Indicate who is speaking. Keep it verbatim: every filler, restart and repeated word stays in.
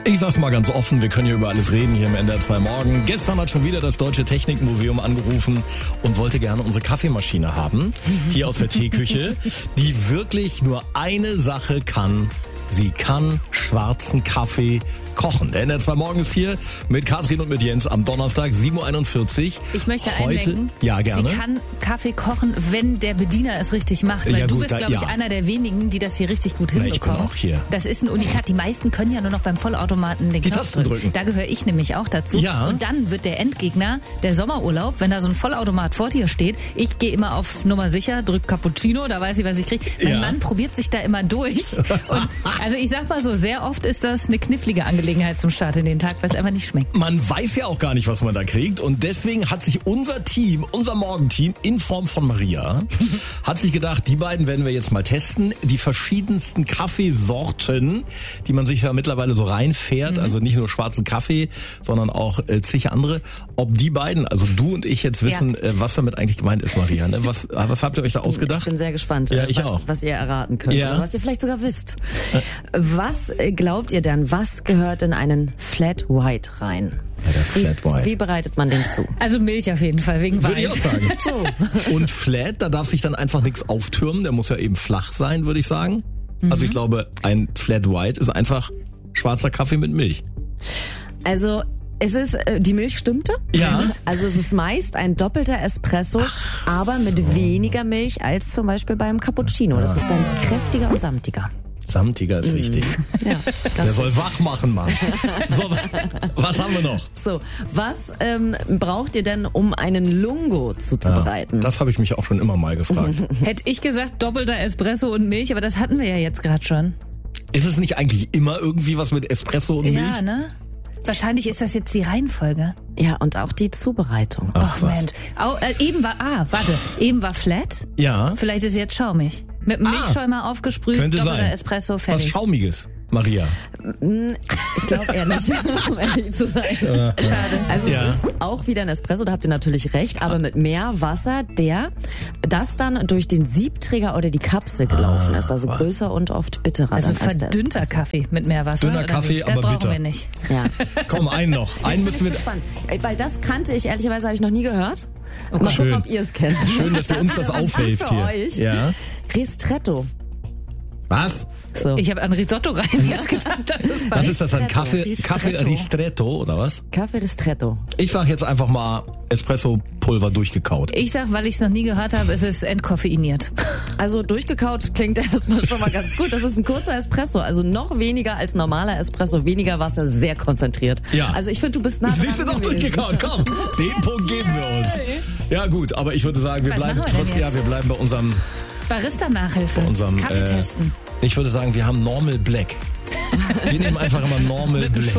Speaker 1: Ich sag's mal ganz offen, wir können ja über alles reden hier im N D R zwei Morgen. Gestern hat schon wieder das Deutsche Technikmuseum angerufen und wollte gerne unsere Kaffeemaschine haben, hier aus der Teeküche, die wirklich nur eine Sache kann. Sie kann schwarzen Kaffee kochen. Der N D R zwei Morgen ist hier mit Katrin und mit Jens am Donnerstag, sieben Uhr einundvierzig.
Speaker 2: Ich möchte
Speaker 1: Heute,
Speaker 2: einlenken,
Speaker 1: ja, gerne.
Speaker 2: sie kann Kaffee kochen, wenn der Bediener es richtig macht. Weil
Speaker 1: Ja,
Speaker 2: du
Speaker 1: gut,
Speaker 2: bist,
Speaker 1: da-
Speaker 2: glaube ich,
Speaker 1: ja.
Speaker 2: einer der wenigen, die das hier richtig gut
Speaker 1: Na, ich bin
Speaker 2: hinbekommen.
Speaker 1: auch hier.
Speaker 2: Das ist ein Unikat. Die meisten können ja nur noch beim Vollautomaten den
Speaker 1: Die
Speaker 2: Knopf
Speaker 1: Tasten drücken.
Speaker 2: Da gehöre ich nämlich auch dazu.
Speaker 1: Ja.
Speaker 2: Und dann wird der Endgegner, der Sommerurlaub, wenn da so ein Vollautomat vor dir steht, ich gehe immer auf Nummer sicher, drück Cappuccino, da weiß ich, was ich kriege. Mein
Speaker 1: Ja.
Speaker 2: Mann probiert sich da immer durch. Und also ich sag mal so, sehr oft ist das eine knifflige Angelegenheit zum Start in den Tag, weil es einfach nicht schmeckt.
Speaker 1: Man weiß ja auch gar nicht, was man da kriegt. Und deswegen hat sich unser Team, unser Morgenteam in Form von Maria, hat sich gedacht, die beiden werden wir jetzt mal testen. Die verschiedensten Kaffeesorten, die man sich ja mittlerweile so reinfährt.
Speaker 2: Mhm.
Speaker 1: Also nicht nur schwarzen Kaffee, sondern auch äh, zig andere. Ob die beiden, also du und ich jetzt wissen,
Speaker 2: Ja.
Speaker 1: äh, was damit eigentlich gemeint ist, Maria. Ne? Was, was habt ihr euch da ausgedacht?
Speaker 3: Ich bin sehr gespannt,
Speaker 1: Ja,
Speaker 3: äh,
Speaker 1: ich
Speaker 3: was,
Speaker 1: auch.
Speaker 3: was ihr erraten könnt.
Speaker 1: Ja.
Speaker 3: Oder was ihr vielleicht sogar wisst. Was äh, glaubt ihr denn, was gehört in einen Flat White rein?
Speaker 1: Ja, der Flat White.
Speaker 3: Wie, wie bereitet man den zu?
Speaker 2: Also Milch auf jeden Fall, wegen
Speaker 1: Würde ich auch
Speaker 2: Weiß.
Speaker 1: sagen. Und Flat, da darf sich dann einfach nichts auftürmen. Der muss ja eben flach sein, würde ich sagen. Also ich glaube, ein Flat White ist einfach schwarzer Kaffee mit Milch.
Speaker 3: Also es ist, äh, die Milch stimmte.
Speaker 1: Ja.
Speaker 3: Also es ist meist ein doppelter Espresso, aber mit weniger Milch als zum Beispiel beim Cappuccino. Das ist dann kräftiger und samtiger.
Speaker 1: Samtiger ist wichtig.
Speaker 3: Ja,
Speaker 1: Der
Speaker 3: ganz
Speaker 1: soll wach machen, Mann. So, was haben wir noch?
Speaker 3: so. Was ähm, braucht ihr denn, um einen Lungo zuzubereiten?
Speaker 1: Das habe ich mich auch schon immer mal gefragt.
Speaker 2: Hätte ich gesagt, doppelter Espresso und Milch, aber das hatten wir ja jetzt gerade schon.
Speaker 1: Ist es nicht eigentlich immer irgendwie was mit Espresso und Milch?
Speaker 2: Ja, ne? Wahrscheinlich ist das jetzt die Reihenfolge.
Speaker 3: Ja, und auch die Zubereitung.
Speaker 1: Ach,
Speaker 2: Ach
Speaker 1: was.
Speaker 2: Mensch. Au, äh, eben war, ah, warte, eben war flat.
Speaker 1: Ja,
Speaker 2: Vielleicht ist es jetzt schaumig. Mit dem Milchschäumer aufgesprüht,
Speaker 1: könnte
Speaker 2: doppelter
Speaker 1: sein.
Speaker 2: Espresso,
Speaker 1: Was
Speaker 2: fertig.
Speaker 1: Schaumiges, Maria.
Speaker 3: Ich glaube eher nicht, um ehrlich zu sein. Schade. Also
Speaker 1: Ja.
Speaker 3: es ist auch wieder ein Espresso, da habt ihr natürlich recht, aber mit mehr Wasser, der das dann durch den Siebträger oder die Kapsel gelaufen ist. Also
Speaker 1: was.
Speaker 3: größer und oft bitterer
Speaker 2: Also
Speaker 3: dann als der
Speaker 2: verdünnter
Speaker 3: Espresso.
Speaker 2: Kaffee mit mehr Wasser.
Speaker 1: Dünner
Speaker 2: oder
Speaker 1: Kaffee,
Speaker 2: wie? Das
Speaker 1: aber
Speaker 2: brauchen
Speaker 1: bitter.
Speaker 2: wir nicht.
Speaker 3: Ja.
Speaker 1: Komm, einen noch. Einen müssen
Speaker 3: Bin
Speaker 1: wir.
Speaker 3: ich gespannt, weil das kannte ich ehrlicherweise, habe ich noch nie gehört. Mal
Speaker 2: Gott.
Speaker 3: gucken,
Speaker 1: Schön.
Speaker 3: ob ihr es kennt.
Speaker 1: Schön, dass du uns das
Speaker 3: Was
Speaker 1: aufhilft
Speaker 3: für
Speaker 1: hier.
Speaker 3: euch?
Speaker 1: Ja.
Speaker 3: Ristretto.
Speaker 1: Was?
Speaker 3: So.
Speaker 2: Ich habe an Risotto-Reis jetzt gedacht, das ist
Speaker 1: Was
Speaker 2: was.
Speaker 1: ist das dann?
Speaker 3: Ristretto.
Speaker 1: Kaffee, Kaffee
Speaker 3: Ristretto.
Speaker 1: Ristretto oder was?
Speaker 3: Kaffee Ristretto.
Speaker 1: Ich sag jetzt einfach mal Espresso-Pulver durchgekaut.
Speaker 2: Ich sag, weil ich es noch nie gehört habe, ist es entkoffeiniert.
Speaker 3: Also durchgekaut klingt erstmal schon mal ganz gut. Das ist ein kurzer Espresso, also noch weniger als normaler Espresso, weniger Wasser, sehr konzentriert.
Speaker 1: Ja.
Speaker 3: Also ich finde, du bist nah dran
Speaker 1: Siehst du doch
Speaker 3: gewesen.
Speaker 1: durchgekaut, komm. Den Punkt geben wir uns. Ja gut, aber ich würde sagen, wir
Speaker 2: Was
Speaker 1: bleiben
Speaker 2: machen wir denn
Speaker 1: trotzdem, ja,
Speaker 2: jetzt?
Speaker 1: wir bleiben bei unserem,
Speaker 2: Barista-Nachhilfe.
Speaker 1: unserem
Speaker 2: Kaffee
Speaker 1: äh,
Speaker 2: testen.
Speaker 1: ich würde sagen, wir haben Normal Black. Wir nehmen einfach immer Normal Black.